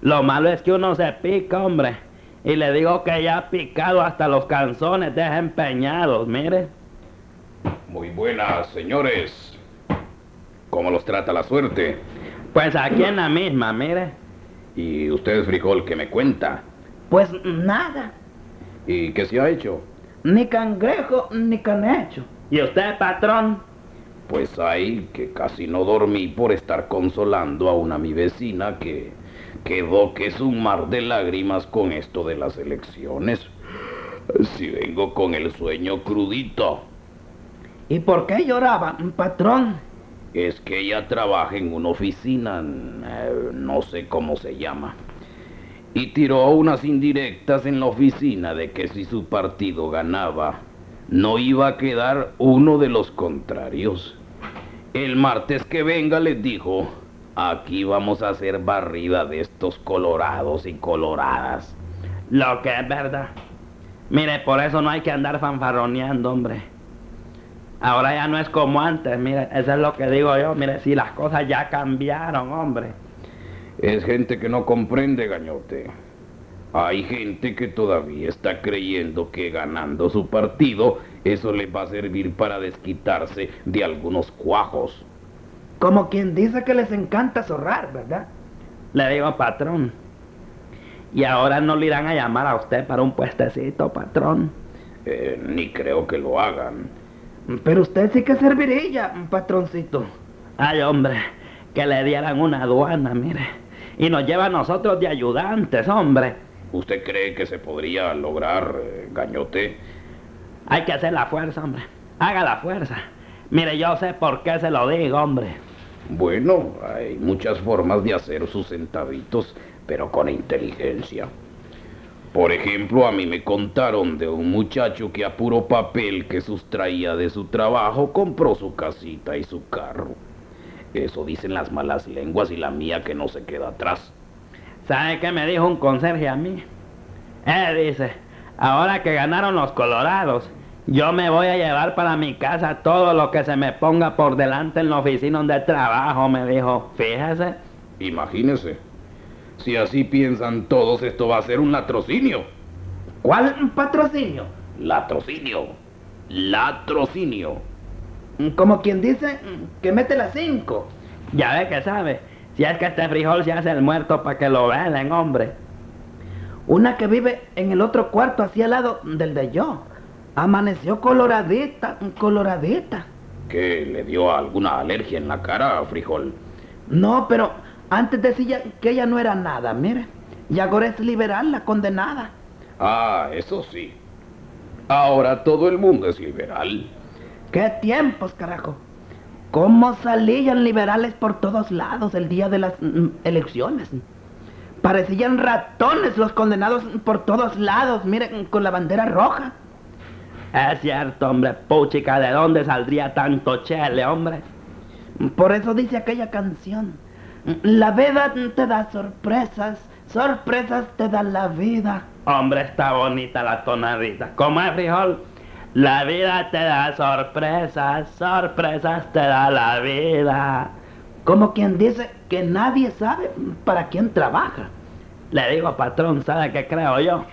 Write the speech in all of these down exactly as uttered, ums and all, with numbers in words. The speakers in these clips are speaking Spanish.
Lo malo es que uno se pica, hombre. Y le digo que ya ha picado hasta los calzones desempeñados, mire. Muy buenas, señores. ¿Cómo los trata la suerte? Pues aquí en la misma, mire. ¿Y usted, Frijol, qué me cuenta? Pues nada. ¿Y qué se ha hecho? Ni cangrejo, ni canecho. ¿Y usted, patrón? Pues hay que casi no dormí por estar consolando a una mi vecina que quedó que es un mar de lágrimas con esto de las elecciones. Si vengo con el sueño crudito. ¿Y por qué lloraba, patrón? Es que ella trabaja en una oficina, eh, no sé cómo se llama. Y tiró unas indirectas en la oficina de que si su partido ganaba, no iba a quedar uno de los contrarios. El martes que venga les dijo, aquí vamos a hacer barrida de estos colorados y coloradas. Lo que es verdad. Mire, por eso no hay que andar fanfarroneando, hombre. Ahora ya no es como antes, mire, eso es lo que digo yo, mire, si las cosas ya cambiaron, hombre. Es gente que no comprende, Gañote. Hay gente que todavía está creyendo que ganando su partido, eso les va a servir para desquitarse de algunos cuajos. Como quien dice que les encanta zorrar, ¿verdad? Le digo, patrón. Y ahora no le irán a llamar a usted para un puestecito, patrón. Eh, ni creo que lo hagan. Pero usted sí que serviría, patroncito. Ay, hombre, que le dieran una aduana, mire. Y nos lleva a nosotros de ayudantes, hombre. ¿Usted cree que se podría lograr, eh, Gañote? Hay que hacer la fuerza, hombre. Haga la fuerza. Mire, yo sé por qué se lo digo, hombre. Bueno, hay muchas formas de hacer sus centavitos, pero con inteligencia. Por ejemplo, a mí me contaron de un muchacho que a puro papel que sustraía de su trabajo compró su casita y su carro. Eso dicen las malas lenguas y la mía que no se queda atrás. ¿Sabe qué me dijo un conserje a mí? Él dice, ahora que ganaron los colorados, yo me voy a llevar para mi casa todo lo que se me ponga por delante en la oficina donde trabajo, me dijo. Fíjese. Imagínese. Si así piensan todos, esto va a ser un latrocinio. ¿Cuál patrocinio? Latrocinio. Latrocinio. Como quien dice que mete las cinco. Ya ve que sabe. Si es que este frijol se hace el muerto para que lo velen, hombre. Una que vive en el otro cuarto, así al lado del de yo. Amaneció coloradita, coloradita. ¿Qué? ¿Le dio alguna alergia en la cara, Frijol? No, pero antes decía que ella no era nada, mire. Y ahora es liberal, la condenada. Ah, eso sí. Ahora todo el mundo es liberal. ¡Qué tiempos, carajo! ¿Cómo salían liberales por todos lados el día de las mm, elecciones? Parecían ratones los condenados por todos lados, miren, con la bandera roja. Es cierto, hombre, puchica, ¿de dónde saldría tanto chele, hombre? Por eso dice aquella canción. La vida te da sorpresas, sorpresas te da la vida. Hombre, está bonita la tonadita. ¿Cómo es, frijol? La vida te da sorpresas, sorpresas te da la vida. Como quien dice que nadie sabe para quién trabaja. Le digo, patrón, ¿sabe qué creo yo?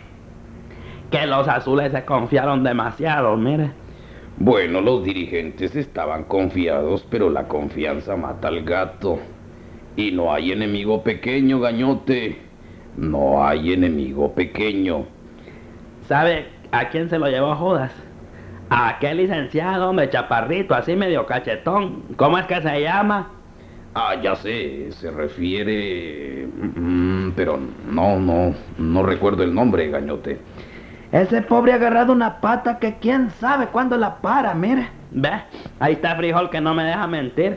Que los azules se confiaron demasiado, mire. Bueno, los dirigentes estaban confiados, pero la confianza mata al gato. Y no hay enemigo pequeño, Gañote. No hay enemigo pequeño. ¿Sabe a quién se lo llevó Judas? A aquel licenciado, hombre, chaparrito, así medio cachetón. ¿Cómo es que se llama? Ah, ya sé, se refiere... Mm, pero no, no, no recuerdo el nombre, Gañote. Ese pobre ha agarrado una pata que quién sabe cuándo la para, mire. ¿Ve? Ahí está frijol que no me deja mentir.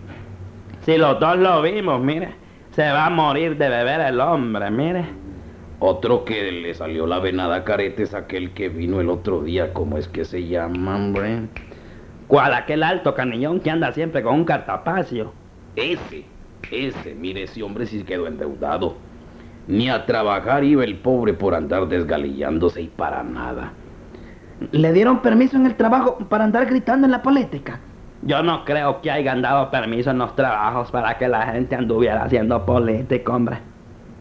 Si los dos lo vimos, mire. Se va a morir de beber el hombre, mire. Otro que le salió la venada careta es aquel que vino el otro día. ¿Cómo es que se llama, hombre? ¿Cuál? Aquel alto canillón que anda siempre con un cartapacio. Ese, ese, mire, ese hombre sí quedó endeudado. Ni a trabajar iba el pobre por andar desgalillándose y para nada. ¿Le dieron permiso en el trabajo para andar gritando en la política? Yo no creo que hayan dado permiso en los trabajos para que la gente anduviera haciendo política, hombre.